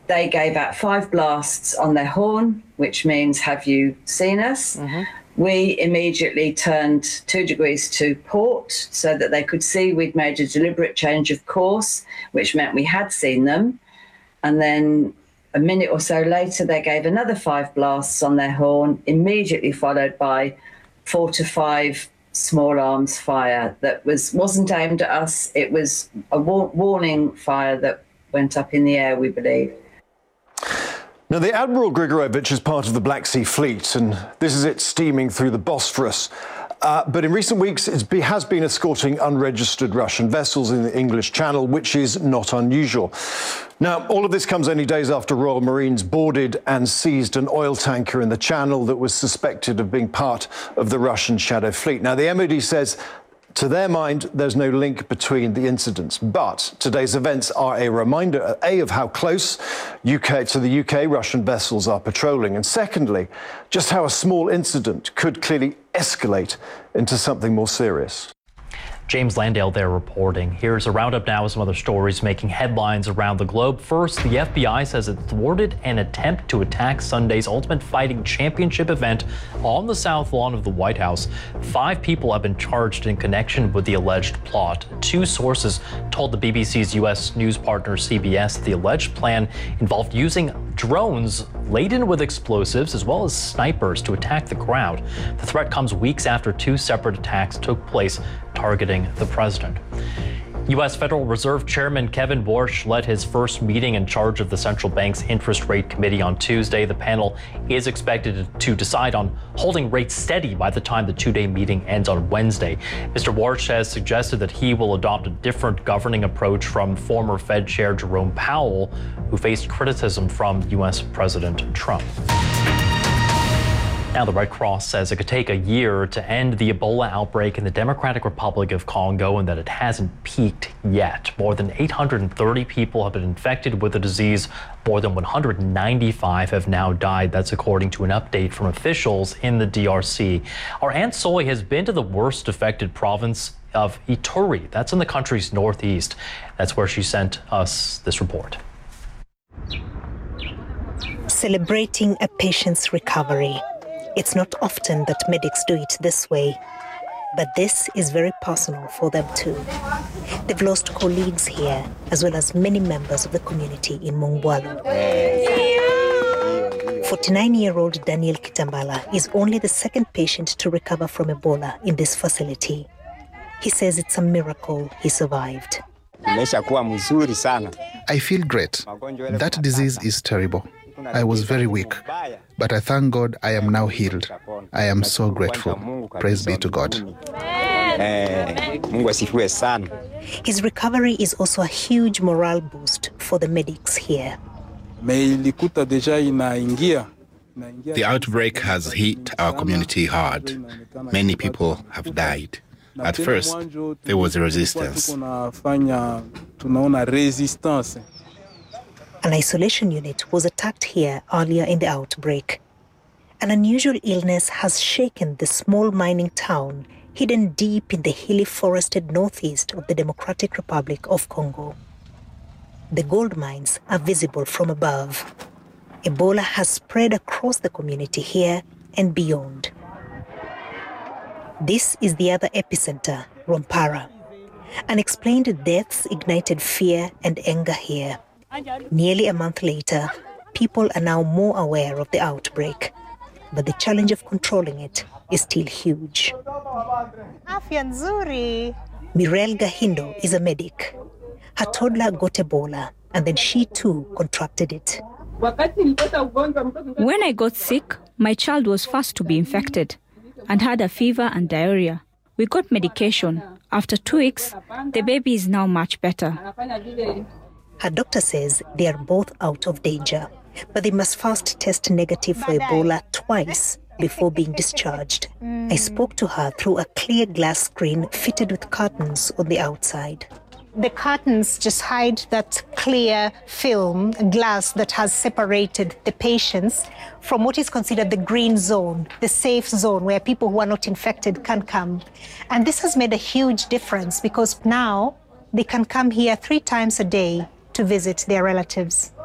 They gave out 5 blasts on their horn, which means, have you seen us? Mm-hmm. We immediately turned 2 degrees to port so that they could see we'd made a deliberate change of course, which meant we had seen them. And then a minute or so later, they gave another 5 blasts on their horn, immediately followed by 4 to 5 small arms fire that wasn't aimed at us. It was a warning fire that went up in the air, we believe. Now, the Admiral Grigorovich is part of the Black Sea Fleet, and this is it steaming through the Bosphorus. But in recent weeks, it has been escorting unregistered Russian vessels in the English Channel, which is not unusual. Now, all of this comes only days after Royal Marines boarded and seized an oil tanker in the Channel that was suspected of being part of the Russian Shadow Fleet. Now, the MOD says, to their mind, there's no link between the incidents. But today's events are a reminder, A, of how close to the UK Russian vessels are patrolling, and secondly, just how a small incident could clearly escalate into something more serious. James Landale there reporting. Here's a roundup now of some other stories making headlines around the globe. First, the FBI says it thwarted an attempt to attack Sunday's Ultimate Fighting Championship event on the South Lawn of the White House. 5 people have been charged in connection with the alleged plot. 2 sources told the BBC's U.S. news partner CBS the alleged plan involved using drones laden with explosives as well as snipers to attack the crowd. The threat comes weeks after 2 separate attacks took place targeting the president. U.S. Federal Reserve Chairman Kevin Warsh led his first meeting in charge of the central bank's interest rate committee on Tuesday. The panel is expected to decide on holding rates steady by the time the 2-day meeting ends on Wednesday. Mr. Warsh has suggested that he will adopt a different governing approach from former Fed Chair Jerome Powell, who faced criticism from U.S. President Trump. Now, the Red Cross says it could take a year to end the Ebola outbreak in the Democratic Republic of Congo and that it hasn't peaked yet. More than 830 people have been infected with the disease. More than 195 have now died. That's according to an update from officials in the DRC. Our Aunt Soy has been to the worst affected province of Ituri. That's in the country's northeast. That's where she sent us this report. Celebrating a patient's recovery. It's not often that medics do it this way, but this is very personal for them too. They've lost colleagues here, as well as many members of the community in Mongwalu. 49-year-old Daniel Kitambala is only the 2nd patient to recover from Ebola in this facility. He says it's a miracle he survived. I feel great. That disease is terrible. I was very weak, but I thank God I am now healed. I am so grateful. Praise be to God. His recovery is also a huge morale boost for the medics here. The outbreak has hit our community hard. Many people have died. At first, there was a resistance. An isolation unit was attacked here earlier in the outbreak. An unusual illness has shaken the small mining town hidden deep in the hilly forested northeast of the Democratic Republic of Congo. The gold mines are visible from above. Ebola has spread across the community here and beyond. This is the other epicenter, Rwampara. Unexplained deaths ignited fear and anger here. Nearly a month later, people are now more aware of the outbreak, but the challenge of controlling it is still huge. Mirelle Gahindo is a medic. Her toddler got Ebola, and then she too contracted it. When I got sick, my child was first to be infected and had a fever and diarrhea. We got medication. After 2 weeks, the baby is now much better. Her doctor says they are both out of danger, but they must first test negative for Ebola twice before being discharged. I spoke to her through a clear glass screen fitted with curtains on the outside. The curtains just hide that clear film, glass that has separated the patients from what is considered the green zone, the safe zone where people who are not infected can come. And this has made a huge difference because now they can come here 3 times a day to visit their relatives.